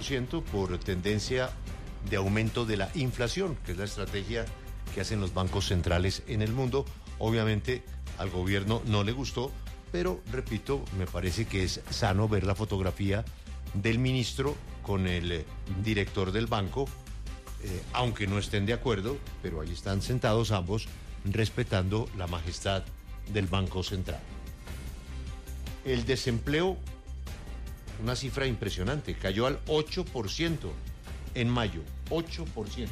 8% por tendencia de aumento de la inflación, que es la estrategia que hacen los bancos centrales en el mundo. Obviamente al gobierno no le gustó, pero repito, me parece que es sano ver la fotografía del ministro con el director del banco, aunque no estén de acuerdo, pero ahí están sentados ambos respetando la majestad del Banco Central. El desempleo, una cifra impresionante, cayó al 8% en mayo, 8%.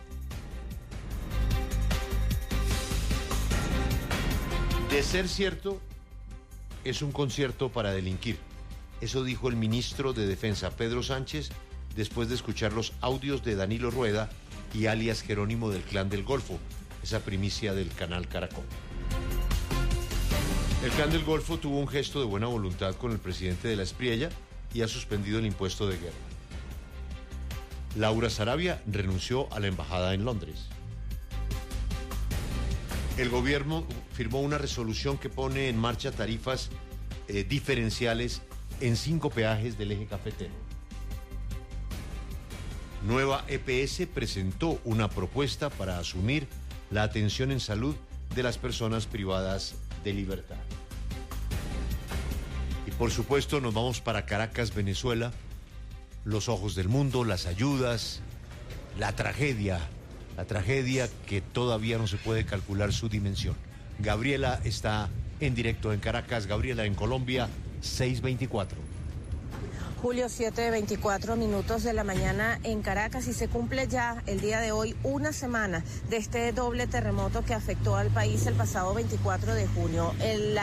De ser cierto, es un concierto para delinquir. Eso dijo el ministro de Defensa, Pedro Sánchez, después de escuchar los audios de Danilo Rueda y alias Jerónimo del Clan del Golfo, esa primicia del canal Caracol. El Clan del Golfo tuvo un gesto de buena voluntad con el presidente de la Espriella y ha suspendido el impuesto de guerra. Laura Sarabia renunció a la embajada en Londres. El gobierno firmó una resolución que pone en marcha tarifas diferenciales en 5 peajes del eje cafetero. Nueva EPS presentó una propuesta para asumir la atención en salud de las personas privadas de libertad. Y por supuesto nos vamos para Caracas, Venezuela. Los ojos del mundo, las ayudas, la tragedia que todavía no se puede calcular su dimensión. Gabriela está en directo en Caracas. Gabriela, en Colombia, 6:24. Julio, 7:24 de la mañana en Caracas, y se cumple ya el día de hoy una semana de este doble terremoto que afectó al país el pasado 24 de junio.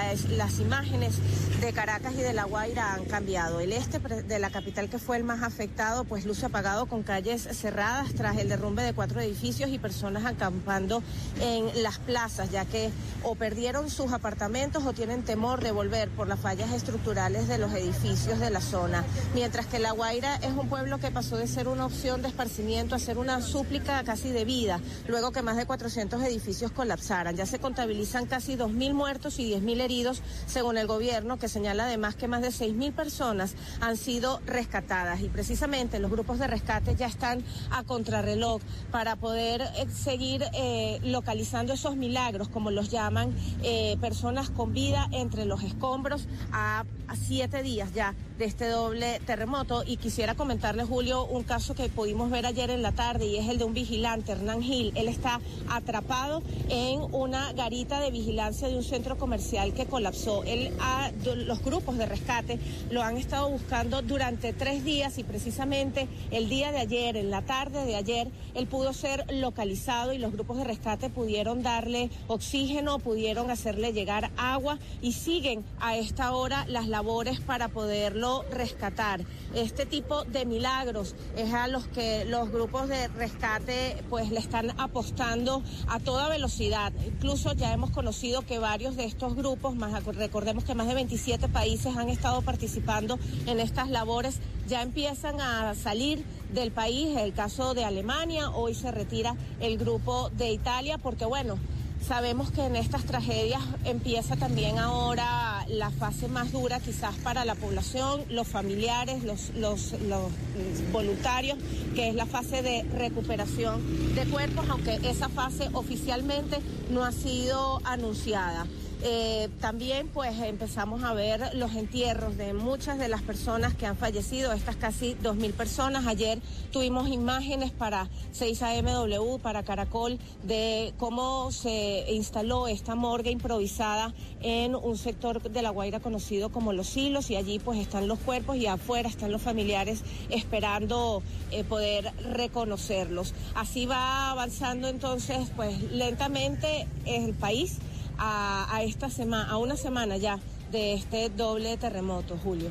Las imágenes de Caracas y de La Guaira han cambiado. El este de la capital, que fue el más afectado, pues luce apagado, con calles cerradas tras el derrumbe de 4 edificios y personas acampando en las plazas, ya que o perdieron sus apartamentos o tienen temor de volver por las fallas estructurales de los edificios de la zona. Mientras que La Guaira es un pueblo que pasó de ser una opción de esparcimiento a ser una súplica casi de vida, luego que más de 400 edificios colapsaran. Ya se contabilizan casi 2.000 muertos y 10.000 heridos, según el gobierno, que señala además que más de 6.000 personas han sido rescatadas. Y precisamente los grupos de rescate ya están a contrarreloj para poder seguir localizando esos milagros, como los llaman, personas con vida entre los escombros a 7 días ya de este doble terremoto. Y quisiera comentarle, Julio, un caso que pudimos ver ayer en la tarde, y es el de un vigilante, Hernán Gil. Él está atrapado en una garita de vigilancia de un centro comercial que colapsó. Los grupos de rescate lo han estado buscando durante 3 días, y precisamente el día de ayer, en la tarde de ayer, él pudo ser localizado y los grupos de rescate pudieron darle oxígeno, pudieron hacerle llegar agua, y siguen a esta hora las labores para poderlo rescatar. Este tipo de milagros es a los que los grupos de rescate pues le están apostando a toda velocidad. Incluso ya hemos conocido que varios de estos grupos, recordemos que más de 27 países han estado participando en estas labores, ya empiezan a salir del país. El caso de Alemania, hoy se retira el grupo de Italia, porque bueno, sabemos que en estas tragedias empieza también ahora la fase más dura quizás para la población, los familiares, los voluntarios, que es la fase de recuperación de cuerpos, aunque esa fase oficialmente no ha sido anunciada. También pues empezamos a ver los entierros de muchas de las personas que han fallecido, estas casi 2.000 personas. Ayer tuvimos imágenes para 6AMW, para Caracol, de cómo se instaló esta morgue improvisada en un sector de La Guaira conocido como Los Hilos, y allí pues están los cuerpos y afuera están los familiares esperando poder reconocerlos. Así va avanzando entonces pues lentamente el país a una semana ya de este doble terremoto, Julio.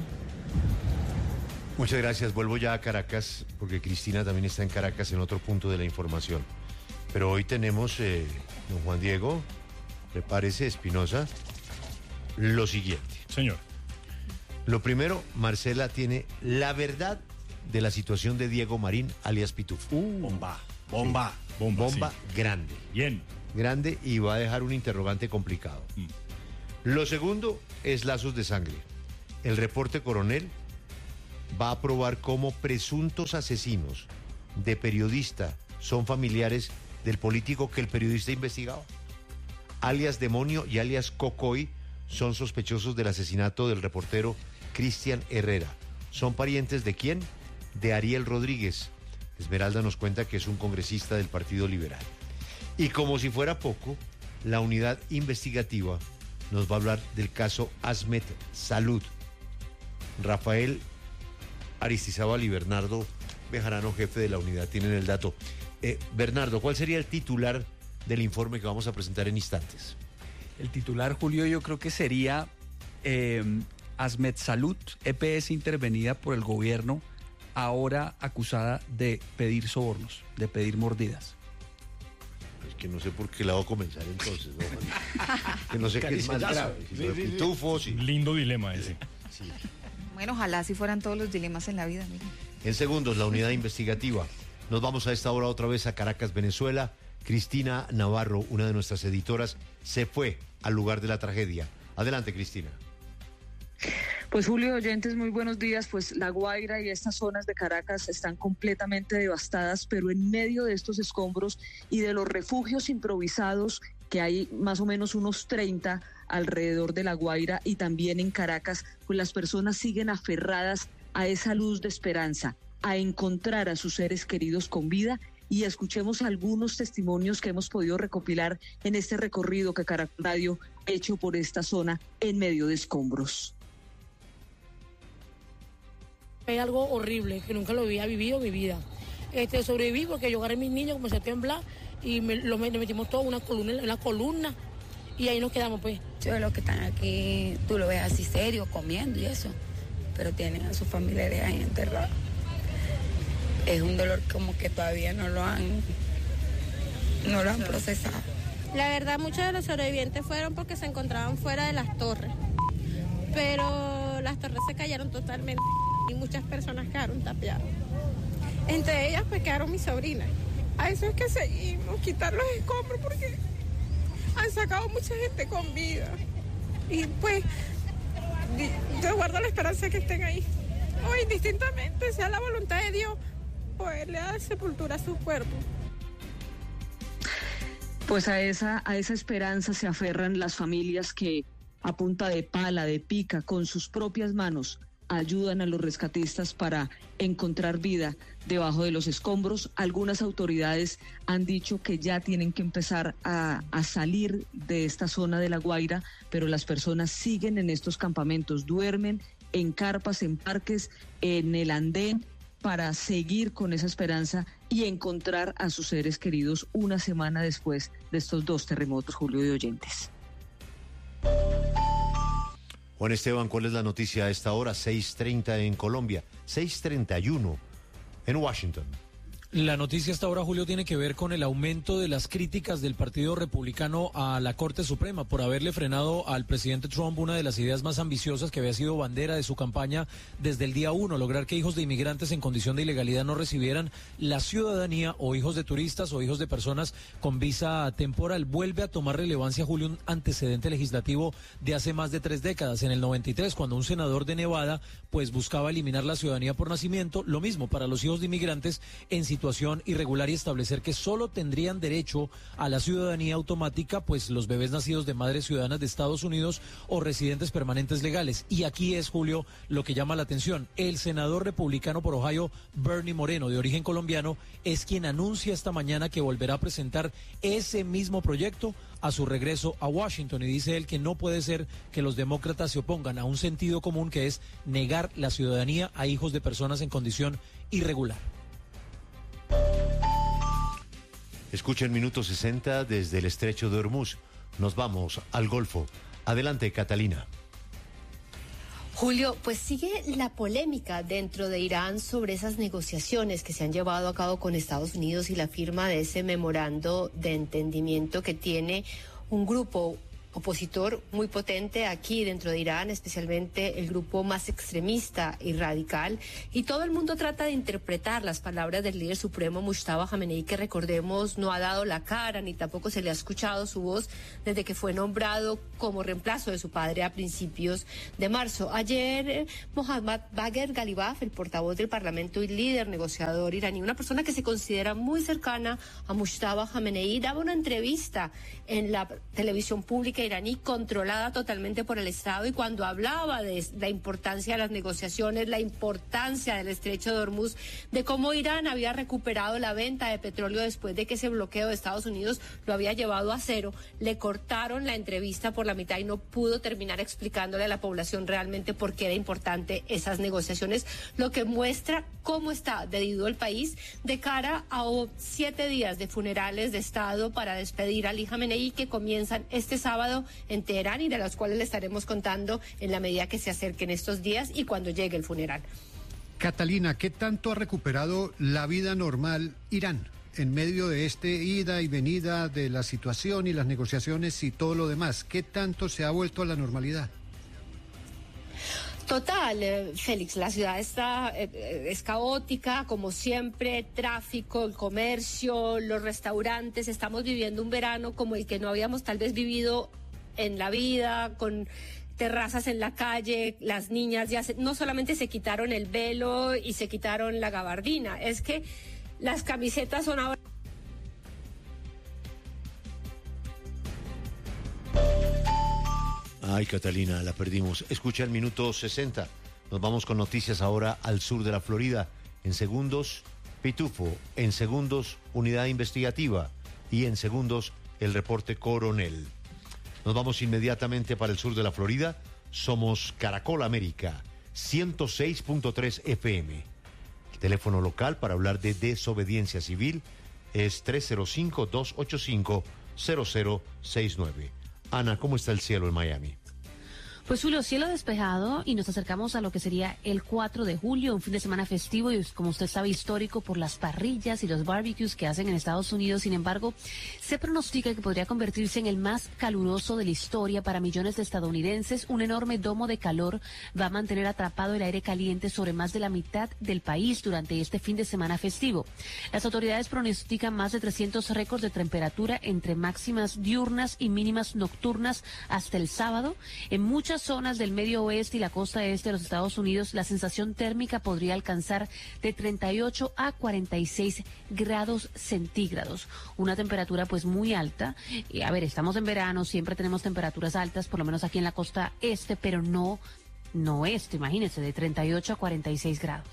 Muchas gracias. Vuelvo ya a Caracas, porque Cristina también está en Caracas en otro punto de la información. Pero hoy tenemos, don Juan Diego, prepárese, Espinosa, lo siguiente. Señor. Lo primero, Marcela tiene la verdad de la situación de Diego Marín, alias Pitufo. Bomba Sí. sí. Grande. Bien. Grande, y va a dejar un interrogante complicado. Lo segundo es lazos de sangre. El reporte coronel va a aprobar cómo presuntos asesinos de periodista son familiares del político que el periodista investigaba. Alias Demonio y alias Cocoy son sospechosos del asesinato del reportero Cristian Herrera. ¿Son parientes de quién? De Ariel Rodríguez. Esmeralda nos cuenta que es un congresista del Partido Liberal. Y como si fuera poco, la unidad investigativa nos va a hablar del caso Asmet Salud. Rafael Aristizábal y Bernardo Bejarano, jefe de la unidad, tienen el dato. Bernardo, ¿cuál sería el titular del informe que vamos a presentar en instantes? El titular, Julio, yo creo que sería Asmet Salud, EPS intervenida por el gobierno, ahora acusada de pedir sobornos, de pedir mordidas. Es que no sé por qué lado comenzar entonces, ¿no? Que no sé qué es más grave. Si lo de pitufos, si... Lindo dilema ese. Sí. Bueno, ojalá si fueran todos los dilemas en la vida, miren. En segundos, la unidad investigativa. Nos vamos a esta hora otra vez a Caracas, Venezuela. Cristina Navarro, una de nuestras editoras, se fue al lugar de la tragedia. Adelante, Cristina. Pues Julio, oyentes, muy buenos días. Pues La Guaira y estas zonas de Caracas están completamente devastadas, pero en medio de estos escombros y de los refugios improvisados, que hay más o menos unos 30 alrededor de La Guaira y también en Caracas, pues las personas siguen aferradas a esa luz de esperanza, a encontrar a sus seres queridos con vida. Y escuchemos algunos testimonios que hemos podido recopilar en este recorrido que Caracas Radio ha hecho por esta zona en medio de escombros. Es algo horrible, que nunca lo había vivido en mi vida. Sobreviví porque yo agarré a mis niños, comencé a temblar y le metimos todo en la columna y ahí nos quedamos, pues. Yo los que están aquí, tú lo ves así serio, comiendo y eso, pero tienen a sus familiares ahí enterrados. Es un dolor como que todavía no lo han procesado. La verdad, muchos de los sobrevivientes fueron porque se encontraban fuera de las torres, pero las torres se cayeron totalmente y muchas personas quedaron tapiadas. Entre ellas pues quedaron mis sobrinas. A eso es que seguimos, quitar los escombros porque han sacado mucha gente con vida. Y pues yo guardo la esperanza de que estén ahí. O indistintamente, sea la voluntad de Dios, poderle dar sepultura a su cuerpo. Pues a esa esperanza se aferran las familias que a punta de pala, de pica, con sus propias manos, ayudan a los rescatistas para encontrar vida debajo de los escombros. Algunas autoridades han dicho que ya tienen que empezar a salir de esta zona de La Guaira, pero las personas siguen en estos campamentos, duermen en carpas, en parques, en el andén, para seguir con esa esperanza y encontrar a sus seres queridos una semana después de estos dos terremotos, Julio, de oyentes. Juan Esteban, ¿cuál es la noticia a esta hora? 6:30 en Colombia, 6:31 en Washington. La noticia hasta ahora, Julio, tiene que ver con el aumento de las críticas del Partido Republicano a la Corte Suprema por haberle frenado al presidente Trump una de las ideas más ambiciosas que había sido bandera de su campaña desde el día 1, lograr que hijos de inmigrantes en condición de ilegalidad no recibieran la ciudadanía, o hijos de turistas o hijos de personas con visa temporal. Vuelve a tomar relevancia, Julio, un antecedente legislativo de hace más de 3 décadas, en el 93, cuando un senador de Nevada pues buscaba eliminar la ciudadanía por nacimiento, lo mismo para los hijos de inmigrantes en situación irregular, y establecer que solo tendrían derecho a la ciudadanía automática pues los bebés nacidos de madres ciudadanas de Estados Unidos o residentes permanentes legales. Y aquí es, Julio, lo que llama la atención. El senador republicano por Ohio, Bernie Moreno, de origen colombiano, es quien anuncia esta mañana que volverá a presentar ese mismo proyecto a su regreso a Washington, y dice él que no puede ser que los demócratas se opongan a un sentido común que es negar la ciudadanía a hijos de personas en condición irregular. Escuchen minuto 60 desde el estrecho de Hormuz. Nos vamos al Golfo. Adelante, Catalina. Julio, pues sigue la polémica dentro de Irán sobre esas negociaciones que se han llevado a cabo con Estados Unidos y la firma de ese memorando de entendimiento que tiene un grupo opositor muy potente aquí dentro de Irán, especialmente el grupo más extremista y radical, y todo el mundo trata de interpretar las palabras del líder supremo Mujtaba Khamenei, que recordemos no ha dado la cara ni tampoco se le ha escuchado su voz desde que fue nombrado como reemplazo de su padre a principios de marzo. Ayer Mohammad Bagher Ghalibaf, el portavoz del Parlamento y líder negociador iraní, una persona que se considera muy cercana a Mujtaba Khamenei, daba una entrevista en la televisión pública iraní controlada totalmente por el Estado, y cuando hablaba de la importancia de las negociaciones, la importancia del estrecho de Hormuz, de cómo Irán había recuperado la venta de petróleo después de que ese bloqueo de Estados Unidos lo había llevado a cero, le cortaron la entrevista por la mitad y no pudo terminar explicándole a la población realmente por qué era importante esas negociaciones, lo que muestra cómo está dividido el país de cara a 7 días de funerales de Estado para despedir a Ali Khamenei, que comienzan este sábado en Teherán y de los cuales le estaremos contando en la medida que se acerquen estos días y cuando llegue el funeral. Catalina, ¿qué tanto ha recuperado la vida normal Irán en medio de este ida y venida de la situación y las negociaciones y todo lo demás? ¿Qué tanto se ha vuelto a la normalidad? Total, Félix, la ciudad es caótica, como siempre, tráfico, el comercio, los restaurantes. Estamos viviendo un verano como el que no habíamos tal vez vivido en la vida, con terrazas en la calle, las niñas ya no solamente se quitaron el velo y se quitaron la gabardina, es que las camisetas son ahora... Ay, Catalina, la perdimos. Escucha el minuto 60. Nos vamos con noticias ahora al sur de la Florida. En segundos, Pitufo. En segundos, Unidad Investigativa. Y en segundos, el reporte Coronel. Nos vamos inmediatamente para el sur de la Florida. Somos Caracol América, 106.3 FM. El teléfono local para hablar de desobediencia civil es 305-285-0069. Ana, ¿cómo está el cielo en Miami? Pues Julio, cielo despejado, y nos acercamos a lo que sería el 4 de julio, un fin de semana festivo y, como usted sabe, histórico por las parrillas y los barbecues que hacen en Estados Unidos. Sin embargo, se pronostica que podría convertirse en el más caluroso de la historia para millones de estadounidenses. Un enorme domo de calor va a mantener atrapado el aire caliente sobre más de la mitad del país durante este fin de semana festivo. Las autoridades pronostican más de 300 récords de temperatura entre máximas diurnas y mínimas nocturnas hasta el sábado. En muchas zonas del medio oeste y la costa este de los Estados Unidos, la sensación térmica podría alcanzar de 38 a 46 grados centígrados. Una temperatura pues muy alta. Y a ver, estamos en verano, siempre tenemos temperaturas altas, por lo menos aquí en la costa este, pero no este, imagínense, de 38 a 46 grados.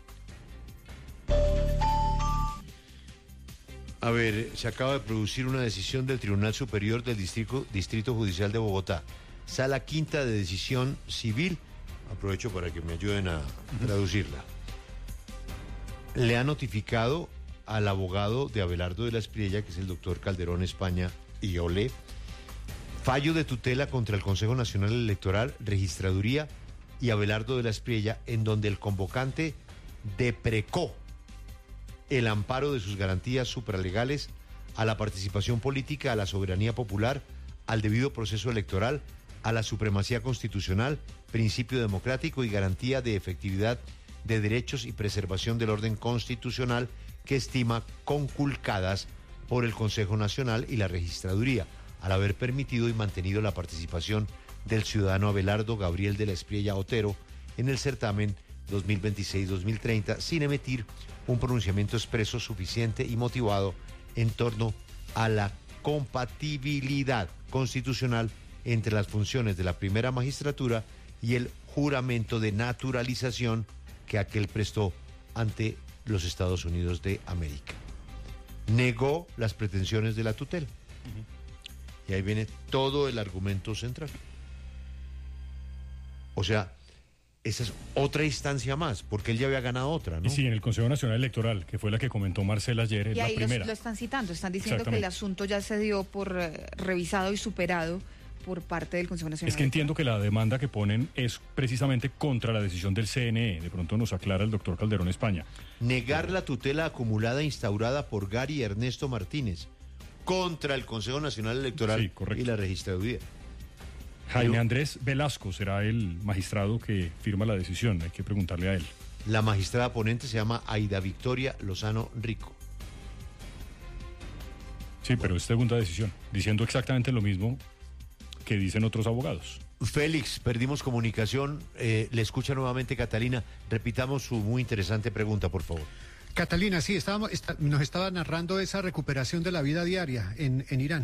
A ver, se acaba de producir una decisión del Tribunal Superior del Distrito Judicial de Bogotá. Sala quinta de decisión civil. Aprovecho para que me ayuden a traducirla. Le ha notificado al abogado de Abelardo de la Espriella, que es el doctor Calderón España y Olé, fallo de tutela contra el Consejo Nacional Electoral, Registraduría y Abelardo de la Espriella, en donde el convocante deprecó el amparo de sus garantías supralegales a la participación política, a la soberanía popular, al debido proceso electoral, a la supremacía constitucional, principio democrático y garantía de efectividad de derechos y preservación del orden constitucional que estima conculcadas por el Consejo Nacional y la Registraduría, al haber permitido y mantenido la participación del ciudadano Abelardo Gabriel de la Espriella Otero en el certamen 2026-2030 sin emitir un pronunciamiento expreso, suficiente y motivado en torno a la compatibilidad constitucional entre las funciones de la primera magistratura y el juramento de naturalización que aquel prestó ante los Estados Unidos de América. Negó las pretensiones de la tutela. Y ahí viene todo el argumento central. O sea, esa es otra instancia más, porque él ya había ganado otra, ¿no? Y sí, en el Consejo Nacional Electoral, que fue la que comentó Marcela ayer, es y la ahí primera. lo están citando, están diciendo que el asunto ya se dio por revisado y superado por parte del Consejo Nacional. Es que entiendo que la demanda que ponen es precisamente contra la decisión del CNE. De pronto nos aclara el doctor Calderón España. Negar la tutela acumulada instaurada por Gary Ernesto Martínez contra el Consejo Nacional Electoral y la Registraduría. Jaime Andrés Velasco será el magistrado que firma la decisión, hay que preguntarle a él. La magistrada ponente se llama Aida Victoria Lozano Rico. Sí, pero es segunda decisión, diciendo exactamente lo mismo que dicen otros abogados. Félix, perdimos comunicación. Le escucha nuevamente Catalina. Repitamos su muy interesante pregunta, por favor. Catalina, sí, nos estaba narrando esa recuperación de la vida diaria en Irán.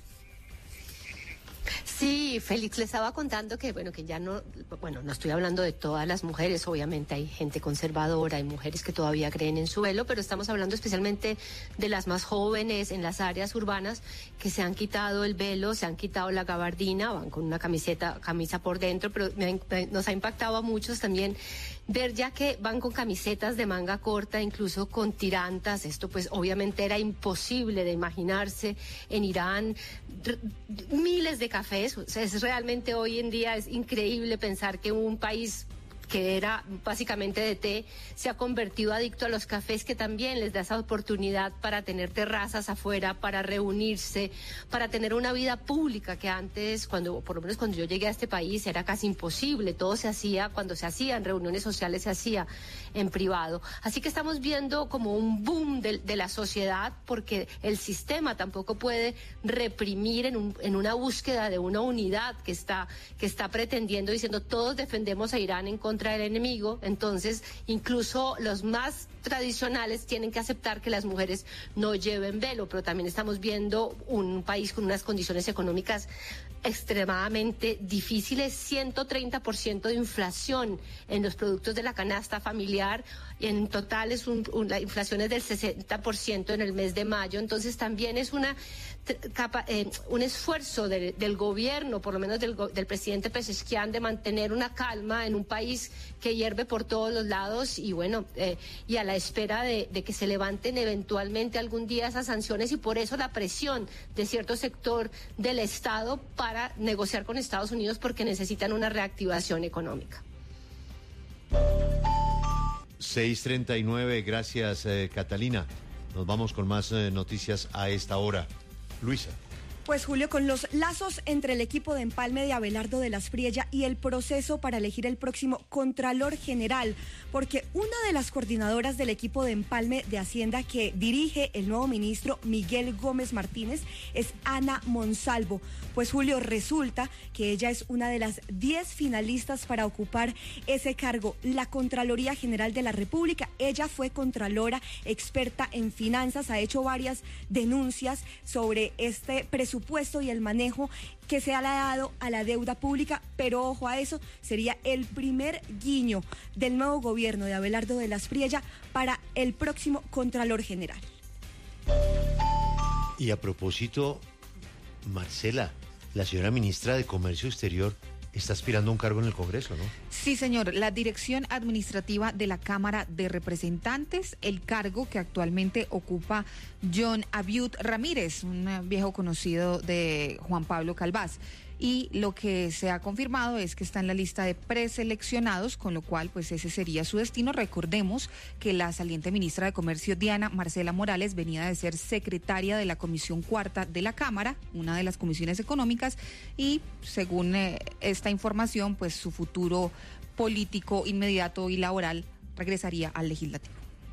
Sí, Félix, le estaba contando que, que ya no estoy hablando de todas las mujeres, obviamente hay gente conservadora, hay mujeres que todavía creen en su velo, pero estamos hablando especialmente de las más jóvenes en las áreas urbanas que se han quitado el velo, se han quitado la gabardina, van con una camisa por dentro, pero nos ha impactado a muchos también ver ya que van con camisetas de manga corta, incluso con tirantas. Esto pues obviamente era imposible de imaginarse en Irán. Miles de cafés, o sea, es realmente hoy en día es increíble pensar que un país que era básicamente de té, se ha convertido adicto a los cafés, que también les da esa oportunidad para tener terrazas afuera, para reunirse, para tener una vida pública que antes, por lo menos cuando yo llegué a este país, era casi imposible. Todo se hacía, cuando se hacían reuniones sociales, se hacía en privado. Así que estamos viendo como un boom de la sociedad, porque el sistema tampoco puede reprimir en una búsqueda de una unidad que está pretendiendo, diciendo todos defendemos a Irán en contra del enemigo. Entonces incluso los más tradicionales tienen que aceptar que las mujeres no lleven velo, pero también estamos viendo un país con unas condiciones económicas extremadamente difíciles, 130% de inflación en los productos de la canasta familiar, en total la inflación es del 60% en el mes de mayo. Entonces también es un esfuerzo del gobierno, por lo menos del presidente Pezeshkian, de mantener una calma en un país que hierve por todos los lados y y a la espera de que se levanten eventualmente algún día esas sanciones, y por eso la presión de cierto sector del Estado para negociar con Estados Unidos, porque necesitan una reactivación económica. 6:39, gracias Catalina. Nos vamos con más noticias a esta hora. Luisa. Pues Julio, con los lazos entre el equipo de empalme de Abelardo de la Espriella y el proceso para elegir el próximo Contralor General, porque una de las coordinadoras del equipo de empalme de Hacienda que dirige el nuevo ministro Miguel Gómez Martínez es Ana Monsalvo. Pues Julio, resulta que ella es una de las 10 finalistas para ocupar ese cargo, la Contraloría General de la República. Ella fue contralora, experta en finanzas, ha hecho varias denuncias sobre este presupuesto y el manejo que se ha dado a la deuda pública, pero ojo a eso, sería el primer guiño del nuevo gobierno de Abelardo de la Espriella para el próximo Contralor General. Y a propósito, Marcela, la señora ministra de Comercio Exterior está aspirando a un cargo en el Congreso, ¿no? Sí, señor. La dirección administrativa de la Cámara de Representantes, el cargo que actualmente ocupa John Abiud Ramírez, un viejo conocido de Juan Pablo Calvás. Y lo que se ha confirmado es que está en la lista de preseleccionados, con lo cual pues ese sería su destino. Recordemos que la saliente ministra de Comercio, Diana Marcela Morales, venía de ser secretaria de la Comisión Cuarta de la Cámara, una de las comisiones económicas, y según esta información, pues su futuro político inmediato y laboral regresaría al legislativo.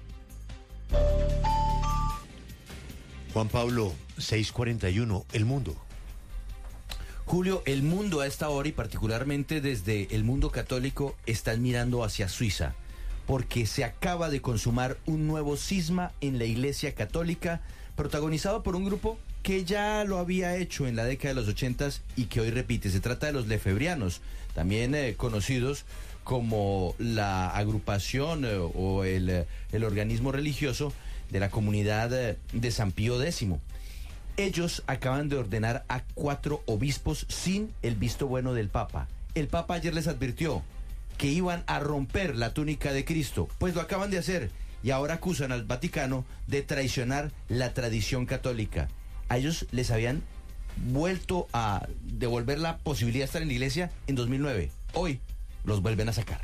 Juan Pablo, 6:41, El Mundo. Julio, el mundo a esta hora, y particularmente desde el mundo católico, están mirando hacia Suiza, porque se acaba de consumar un nuevo cisma en la Iglesia Católica, protagonizado por un grupo que ya lo había hecho en la década de los 80 y que hoy repite. Se trata de los lefebrianos, también conocidos como la agrupación o el organismo religioso de la comunidad de San Pío X. Ellos acaban de ordenar a 4 obispos sin el visto bueno del Papa. El Papa ayer les advirtió que iban a romper la túnica de Cristo, pues lo acaban de hacer, y ahora acusan al Vaticano de traicionar la tradición católica. A ellos les habían vuelto a devolver la posibilidad de estar en la iglesia en 2009. Hoy los vuelven a sacar.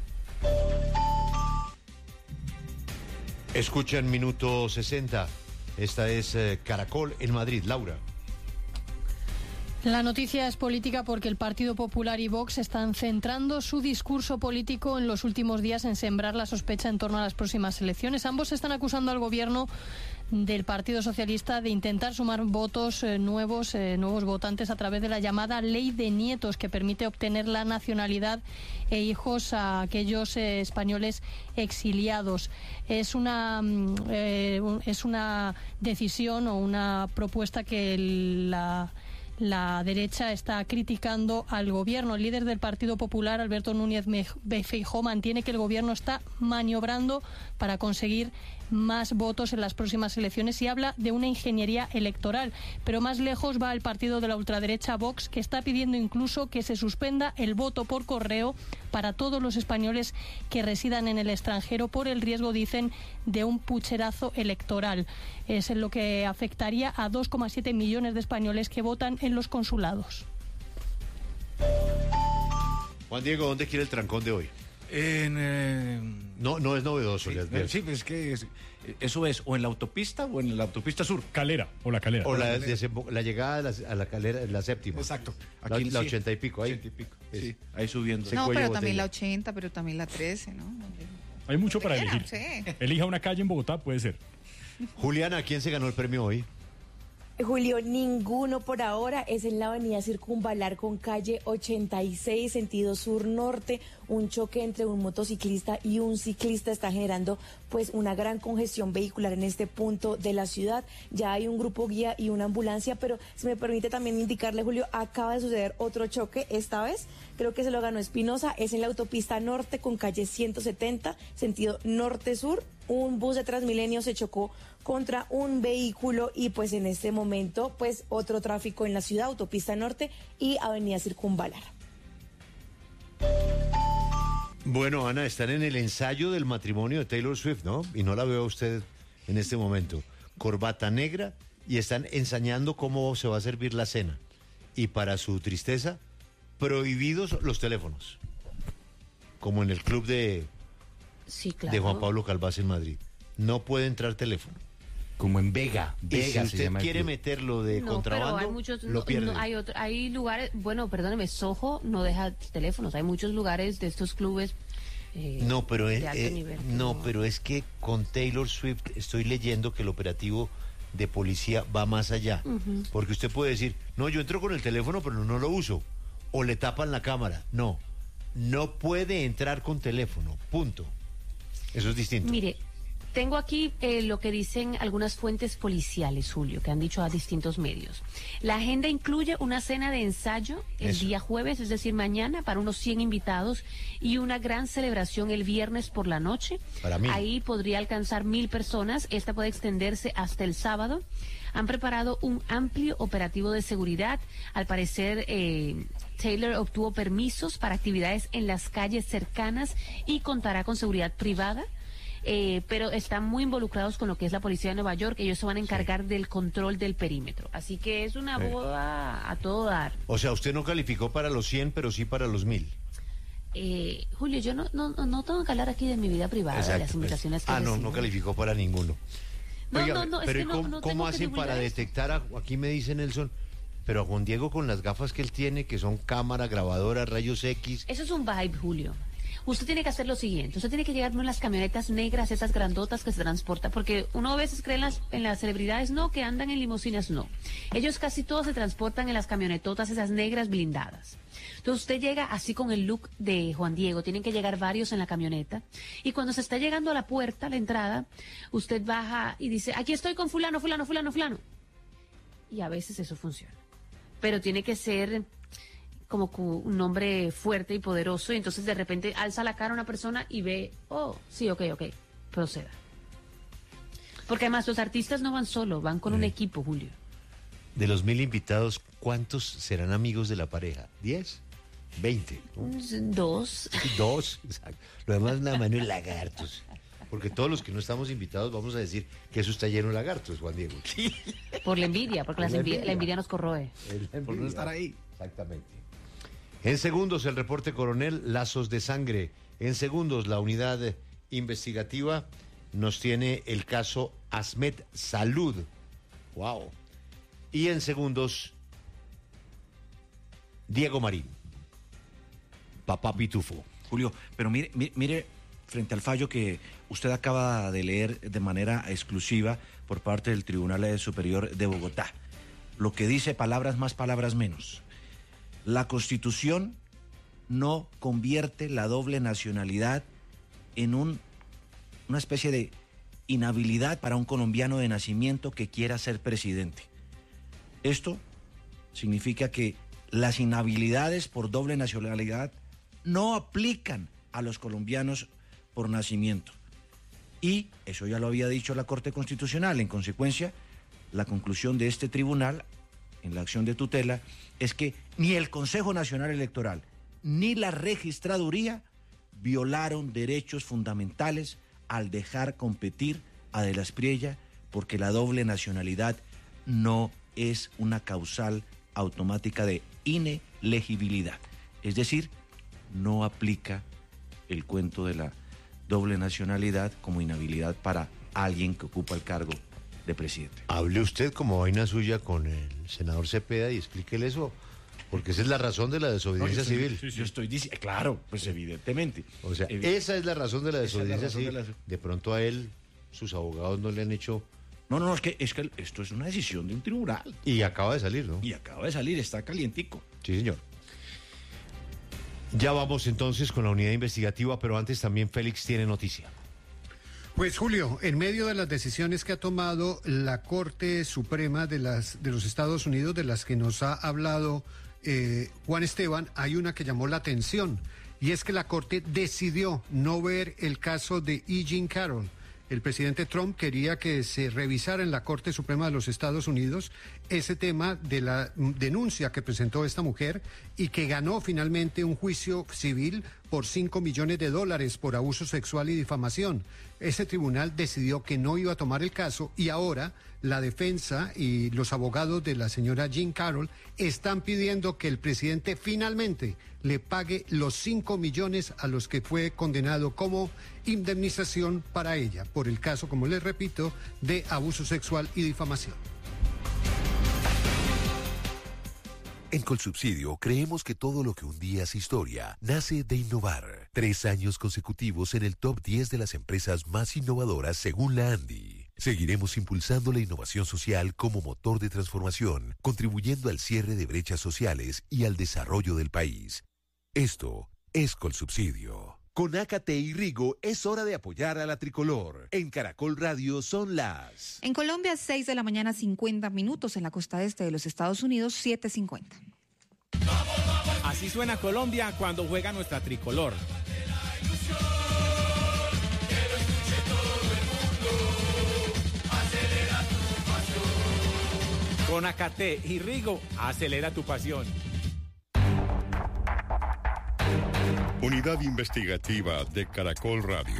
Escuchan Minuto 60. Esta es Caracol en Madrid. Laura. La noticia es política porque el Partido Popular y Vox están centrando su discurso político en los últimos días en sembrar la sospecha en torno a las próximas elecciones. Ambos están acusando al gobierno del Partido Socialista de intentar sumar votos nuevos votantes a través de la llamada Ley de Nietos, que permite obtener la nacionalidad e hijos a aquellos españoles exiliados. Es una decisión o una propuesta que la derecha está criticando al gobierno. El líder del Partido Popular, Alberto Núñez Feijóo, mantiene que el gobierno está maniobrando para conseguir más votos en las próximas elecciones y habla de una ingeniería electoral. Pero más lejos va el partido de la ultraderecha Vox, que está pidiendo incluso que se suspenda el voto por correo para todos los españoles que residan en el extranjero por el riesgo, dicen, de un pucherazo electoral. Es en lo que afectaría a 2,7 millones de españoles que votan en los consulados. Juan Diego, ¿dónde quiere el trancón de hoy? No es novedoso. Sí, pues es que eso es o en la autopista o en la autopista sur. Calera, o la Calera. O la llegada a la Calera, la séptima. Exacto. Aquí la 80 y pico. Ahí. 80 y pico. Sí, ahí subiendo. No, pero también la 80, pero también la 13, ¿no? Hay mucho para elegir. Sí. Elija una calle en Bogotá, puede ser. Juliana, ¿quién se ganó el premio hoy? Julio, ninguno por ahora. Es en la avenida Circunvalar con calle 86, sentido sur-norte. Un choque entre un motociclista y un ciclista está generando pues una gran congestión vehicular en este punto de la ciudad. Ya hay un grupo guía y una ambulancia, pero si me permite también indicarle, Julio, acaba de suceder otro choque. Esta vez creo que se lo ganó Espinosa. Es en la autopista norte con calle 170, sentido norte-sur. Un bus de Transmilenio se chocó contra un vehículo y pues en este momento pues otro tráfico en la ciudad, autopista norte y avenida Circunvalar. Bueno, Ana, están en el ensayo del matrimonio de Taylor Swift, ¿no? Y no la veo a usted en este momento. Corbata negra y están ensayando cómo se va a servir la cena. Y para su tristeza, prohibidos los teléfonos. Como en el club de Juan Pablo Calvás en Madrid. No puede entrar teléfono. Como en Vega. Y si usted quiere meterlo de contrabando, pero hay muchos, lo pierde. Hay lugares, bueno, perdóneme, Soho no deja teléfonos. Hay muchos lugares de estos clubes de alto nivel. Pero es que con Taylor Swift estoy leyendo que el operativo de policía va más allá. Porque usted puede decir, no, yo entro con el teléfono, pero no lo uso. O le tapan la cámara. No puede entrar con teléfono, punto. Eso es distinto. Mire, tengo aquí lo que dicen algunas fuentes policiales, Julio, que han dicho a distintos medios. La agenda incluye una cena de ensayo el día jueves, es decir, mañana, para unos 100 invitados y una gran celebración el viernes por la noche. Para mí. Ahí podría alcanzar 1,000 personas. Esta puede extenderse hasta el sábado. Han preparado un amplio operativo de seguridad. Al parecer, Taylor obtuvo permisos para actividades en las calles cercanas y contará con seguridad privada. Pero están muy involucrados con lo que es la policía de Nueva York. Ellos se van a encargar del control del perímetro. Así que es una boda a todo dar. O sea, usted no calificó para los 100, pero sí para los 1,000. Julio, yo no tengo que hablar aquí de mi vida privada, de las invitaciones que recibo. No calificó para ninguno. Oiga, no, pero es que ¿cómo hacen para detectar aquí me dice Nelson, pero a Juan Diego con las gafas que él tiene, que son cámara, grabadora, rayos X? Eso es un vibe, Julio. Usted tiene que hacer lo siguiente, usted tiene que llegar en las camionetas negras, esas grandotas que se transportan, porque uno a veces cree en las celebridades, no, que andan en limusinas, no. Ellos casi todos se transportan en las camionetotas, esas negras blindadas. Entonces usted llega así con el look de Juan Diego, tienen que llegar varios en la camioneta, y cuando se está llegando a la puerta, a la entrada, usted baja y dice, aquí estoy con fulano. Y a veces eso funciona. Pero tiene que ser como un nombre fuerte y poderoso, y entonces de repente alza la cara a una persona y ve, sí, ok, proceda. Porque además los artistas no van solo, van con un equipo, Julio. De los 1,000 invitados, ¿cuántos serán amigos de la pareja? ¿10? ¿20? Dos. Dos, exacto. Lo demás nada más no es lagartos. Porque todos los que no estamos invitados vamos a decir que eso está lleno de lagartos, Juan Diego. Sí. Por la envidia, porque la envidia nos corroe. Por no estar ahí. Exactamente. En segundos, el reporte coronel, lazos de sangre. En segundos, la unidad investigativa nos tiene el caso Asmet Salud. ¡Wow! Y en segundos, Diego Marín. Papá Pitufo. Julio, pero mire, frente al fallo que usted acaba de leer de manera exclusiva por parte del Tribunal Superior de Bogotá, lo que dice palabras más, palabras menos. La Constitución no convierte la doble nacionalidad en una especie de inhabilidad para un colombiano de nacimiento que quiera ser presidente. Esto significa que las inhabilidades por doble nacionalidad no aplican a los colombianos por nacimiento. Y eso ya lo había dicho la Corte Constitucional. En consecuencia, la conclusión de este tribunal, en la acción de tutela, es que ni el Consejo Nacional Electoral ni la Registraduría violaron derechos fundamentales al dejar competir a De la Espriella, porque la doble nacionalidad no es una causal automática de inelegibilidad. Es decir, no aplica el cuento de la doble nacionalidad como inhabilidad para alguien que ocupa el cargo de presidente. Hable usted como vaina suya con el senador Cepeda y explíquele eso, porque esa es la razón de la desobediencia civil. Yo estoy diciendo, claro, pues evidentemente. O sea, esa es la razón de la desobediencia civil. De pronto a él, sus abogados no le han hecho... No, es que esto es una decisión de un tribunal. Y acaba de salir, ¿no? Y acaba de salir, está calientico. Sí, señor. Ya vamos entonces con la unidad investigativa, pero antes también Félix tiene noticia. Pues Julio, en medio de las decisiones que ha tomado la Corte Suprema de los Estados Unidos, de las que nos ha hablado Juan Esteban, hay una que llamó la atención, y es que la Corte decidió no ver el caso de E. Jean Carroll. El presidente Trump quería que se revisara en la Corte Suprema de los Estados Unidos ese tema de la denuncia que presentó esta mujer y que ganó finalmente un juicio civil por $5 millones por abuso sexual y difamación. Ese tribunal decidió que no iba a tomar el caso y ahora la defensa y los abogados de la señora Jean Carroll están pidiendo que el presidente finalmente le pague los 5 millones a los que fue condenado como indemnización para ella por el caso, como les repito, de abuso sexual y difamación. En Colsubsidio creemos que todo lo que un día es historia nace de innovar. 3 años consecutivos en el top 10 de las empresas más innovadoras según la ANDI. Seguiremos impulsando la innovación social como motor de transformación, contribuyendo al cierre de brechas sociales y al desarrollo del país. Esto es Colsubsidio. Con Ácate y Rigo es hora de apoyar a la tricolor. En Caracol Radio son las... En Colombia, 6 de la mañana, 50 minutos. En la costa este de los Estados Unidos, 7:50. Así suena Colombia cuando juega nuestra tricolor. Con Ácate y Rigo, acelera tu pasión. Unidad Investigativa de Caracol Radio.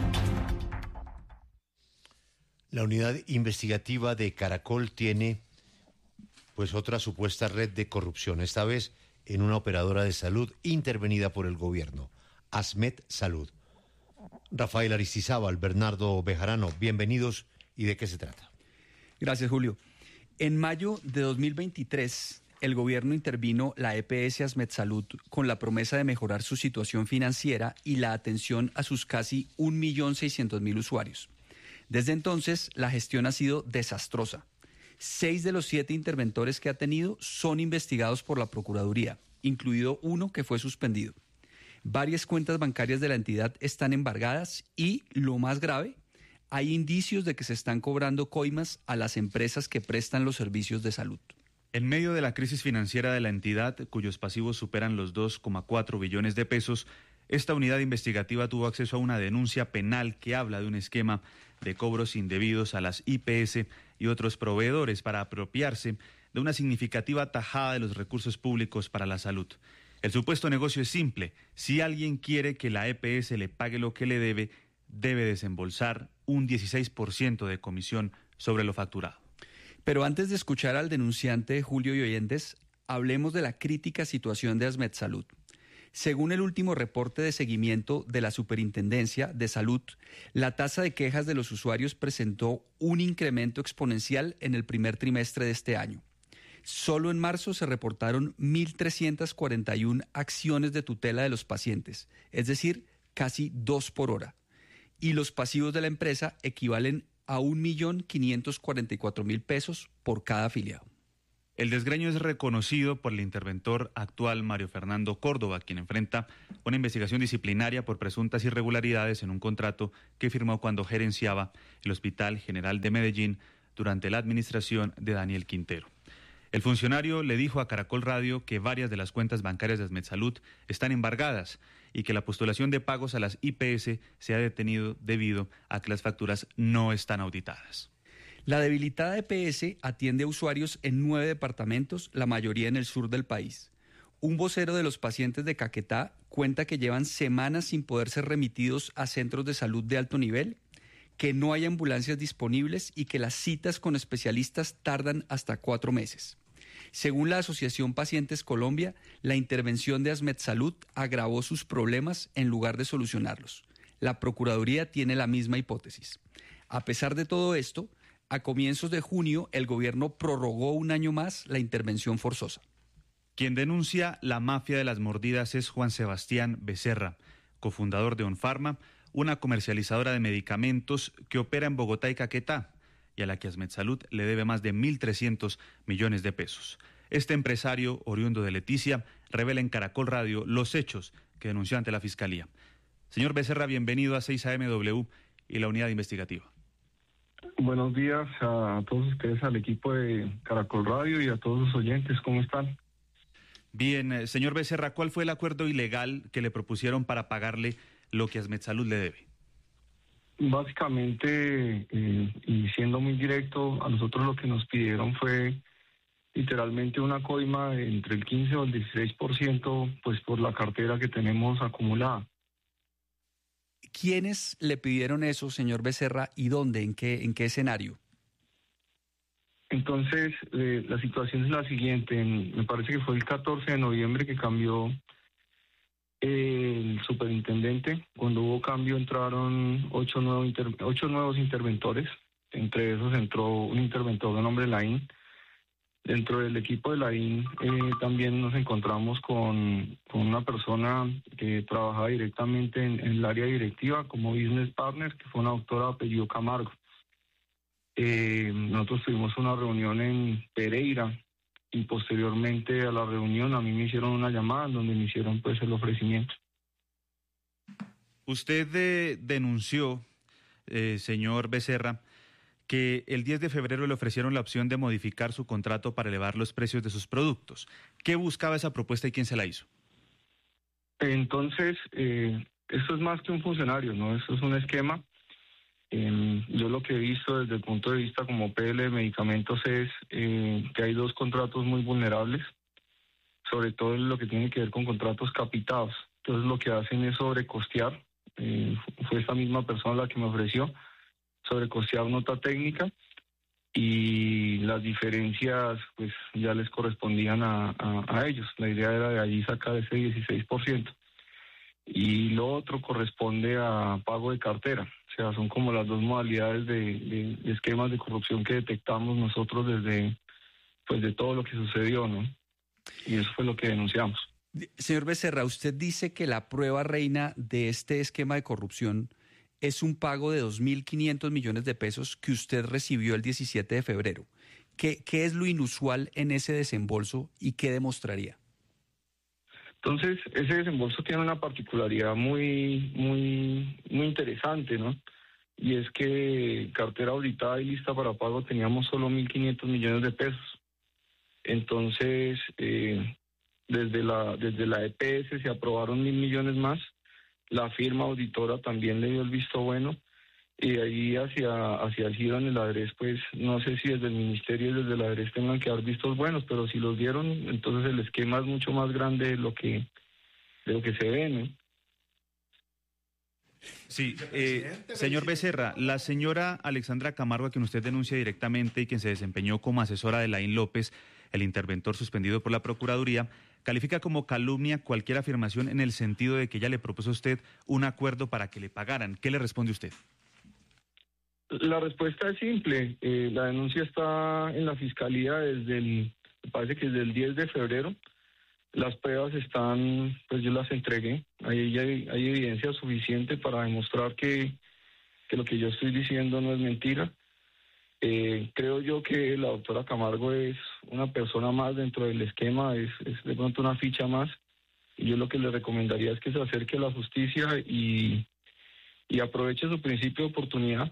La unidad investigativa de Caracol tiene pues otra supuesta red de corrupción, esta vez en una operadora de salud intervenida por el gobierno, Asmed Salud. Rafael Aristizábal, Bernardo Bejarano, bienvenidos. ¿Y de qué se trata? Gracias, Julio. En mayo de 2023... el gobierno intervino la EPS Asmed Salud con la promesa de mejorar su situación financiera y la atención a sus casi 1.600.000 usuarios. Desde entonces, la gestión ha sido desastrosa. 6 de los 7 interventores que ha tenido son investigados por la Procuraduría, incluido uno que fue suspendido. Varias cuentas bancarias de la entidad están embargadas y, lo más grave, hay indicios de que se están cobrando coimas a las empresas que prestan los servicios de salud. En medio de la crisis financiera de la entidad, cuyos pasivos superan los 2,4 billones de pesos, esta unidad investigativa tuvo acceso a una denuncia penal que habla de un esquema de cobros indebidos a las IPS y otros proveedores para apropiarse de una significativa tajada de los recursos públicos para la salud. El supuesto negocio es simple. Si alguien quiere que la EPS le pague lo que le debe desembolsar un 16% de comisión sobre lo facturado. Pero antes de escuchar al denunciante Julio y oyentes, hablemos de la crítica situación de Asmed Salud. Según el último reporte de seguimiento de la Superintendencia de Salud, la tasa de quejas de los usuarios presentó un incremento exponencial en el primer trimestre de este año. Solo en marzo se reportaron 1.341 acciones de tutela de los pacientes, es decir, casi 2 por hora. Y los pasivos de la empresa equivalen a 1.544.000 pesos por cada afiliado. El desgreño es reconocido por el interventor actual Mario Fernando Córdoba, quien enfrenta una investigación disciplinaria por presuntas irregularidades en un contrato que firmó cuando gerenciaba el Hospital General de Medellín durante la administración de Daniel Quintero. El funcionario le dijo a Caracol Radio que varias de las cuentas bancarias de Asmedsalud están embargadas y que la postulación de pagos a las IPS se ha detenido debido a que las facturas no están auditadas. La debilitada EPS atiende a usuarios en 9 departamentos, la mayoría en el sur del país. Un vocero de los pacientes de Caquetá cuenta que llevan semanas sin poder ser remitidos a centros de salud de alto nivel, que no hay ambulancias disponibles y que las citas con especialistas tardan hasta 4 meses. Según la Asociación Pacientes Colombia, la intervención de Asmedsalud agravó sus problemas en lugar de solucionarlos. La Procuraduría tiene la misma hipótesis. A pesar de todo esto, a comienzos de junio, el gobierno prorrogó un año más la intervención forzosa. Quien denuncia la mafia de las mordidas es Juan Sebastián Becerra, cofundador de Onfarma, una comercializadora de medicamentos que opera en Bogotá y Caquetá, y a la que Asmedsalud le debe más de 1.300 millones de pesos. Este empresario, oriundo de Leticia, revela en Caracol Radio los hechos que denunció ante la Fiscalía. Señor Becerra, bienvenido a 6AMW y la unidad investigativa. Buenos días a todos ustedes, al equipo de Caracol Radio y a todos sus oyentes. ¿Cómo están? Bien, señor Becerra, ¿cuál fue el acuerdo ilegal que le propusieron para pagarle lo que Asmedsalud le debe? Básicamente, y siendo muy directo, a nosotros lo que nos pidieron fue literalmente una coima de entre el 15 o el 16%, pues por la cartera que tenemos acumulada. ¿Quiénes le pidieron eso, señor Becerra, y dónde, en qué escenario? Entonces, la situación es la siguiente. Me parece que fue el 14 de noviembre que cambió el superintendente. Cuando hubo cambio entraron 8 nuevos interventores. Entre esos entró un interventor de nombre Laín. Dentro del equipo de Laín también nos encontramos con una persona que trabajaba directamente en el área directiva como business partner, que fue una doctora de apellido Camargo. Nosotros tuvimos una reunión en Pereira y posteriormente a la reunión a mí me hicieron una llamada donde me hicieron pues el ofrecimiento. Usted denunció, señor Becerra, que el 10 de febrero le ofrecieron la opción de modificar su contrato para elevar los precios de sus productos. ¿Qué buscaba esa propuesta y quién se la hizo? Entonces, esto es más que un funcionario, ¿no? Esto es un esquema. Yo lo que he visto desde el punto de vista como PL de medicamentos es que hay 2 contratos muy vulnerables, sobre todo en lo que tiene que ver con contratos capitados. Entonces lo que hacen es sobrecostear. Fue esta misma persona la que me ofreció sobrecostear nota técnica y las diferencias pues ya les correspondían a ellos. La idea era de allí sacar ese 16%. Y lo otro corresponde a pago de cartera. O sea, son como las 2 modalidades de esquemas de corrupción que detectamos nosotros desde pues de todo lo que sucedió, ¿no? Y eso fue lo que denunciamos. Señor Becerra, usted dice que la prueba reina de este esquema de corrupción es un pago de 2.500 millones de pesos que usted recibió el 17 de febrero. ¿Qué es lo inusual en ese desembolso y qué demostraría? Entonces, ese desembolso tiene una particularidad muy interesante, ¿no? Y es que cartera auditada y lista para pago teníamos solo 1.500 millones de pesos. Entonces, desde la EPS se aprobaron 1.000 millones más. La firma auditora también le dio el visto bueno. Y ahí hacia el giro en el ADRES, pues no sé si desde el ministerio y desde el ADRES tengan que dar vistos buenos, pero si los dieron, entonces el esquema es mucho más grande de lo que se ve, ¿no? Sí, señor Becerra, la señora Alexandra Camargo, a quien usted denuncia directamente y quien se desempeñó como asesora de Laín López, el interventor suspendido por la Procuraduría, califica como calumnia cualquier afirmación en el sentido de que ella le propuso a usted un acuerdo para que le pagaran. ¿Qué le responde usted? La respuesta es simple. La denuncia está en la Fiscalía desde el parece que desde el 10 de febrero las pruebas están, pues yo las entregué. Ahí hay evidencia suficiente para demostrar que lo que yo estoy diciendo no es mentira. Creo yo que la doctora Camargo es una persona más dentro del esquema, es de pronto una ficha más. Y yo lo que le recomendaría es que se acerque a la justicia y aproveche su principio de oportunidad.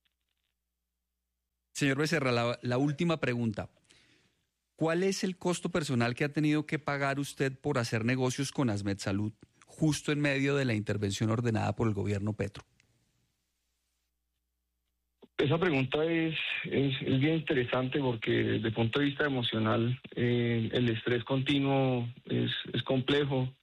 Señor Becerra, la última pregunta. ¿Cuál es el costo personal que ha tenido que pagar usted por hacer negocios con Asmetsalud justo en medio de la intervención ordenada por el gobierno Petro? Esa pregunta es bien interesante porque desde el punto de vista emocional el estrés continuo es complejo.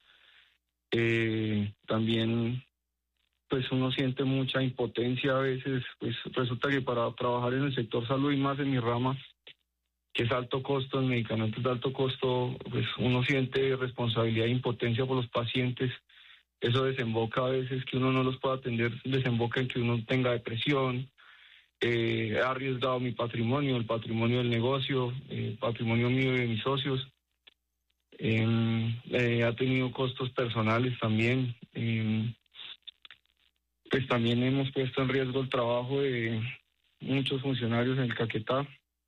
También pues uno siente mucha impotencia a veces. Pues resulta que para trabajar en el sector salud y más en mi rama, que es alto costo, en medicamentos de alto costo, pues uno siente responsabilidad e impotencia por los pacientes. Eso desemboca a veces que uno no los pueda atender, desemboca en que uno tenga depresión. He arriesgado mi patrimonio, el patrimonio del negocio, el patrimonio mío y de mis socios. Ha tenido costos personales también. Pues también hemos puesto en riesgo el trabajo de muchos funcionarios en el Caquetá.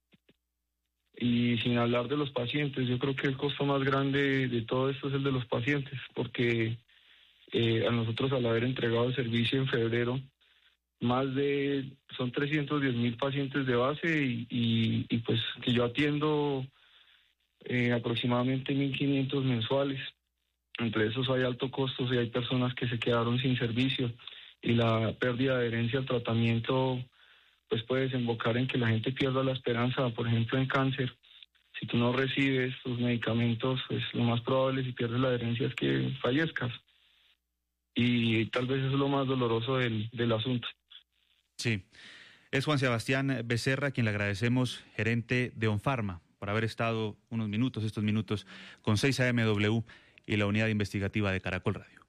Y sin hablar de los pacientes, yo creo que el costo más grande de todo esto es el de los pacientes, porque a nosotros, al haber entregado el servicio en febrero, son 310,000 pacientes de base y pues que yo atiendo aproximadamente 1.500 mensuales. Entre esos hay alto costos y hay personas que se quedaron sin servicio, y la pérdida de adherencia al tratamiento pues puede desembocar en que la gente pierda la esperanza. Por ejemplo, en cáncer, si tú no recibes tus medicamentos, pues lo más probable, si pierdes la adherencia, es que fallezcas. Y tal vez eso es lo más doloroso del asunto. Sí, es Juan Sebastián Becerra, quien le agradecemos, gerente de OnPharma, por haber estado estos minutos, con 6 AMW y la unidad investigativa de Caracol Radio.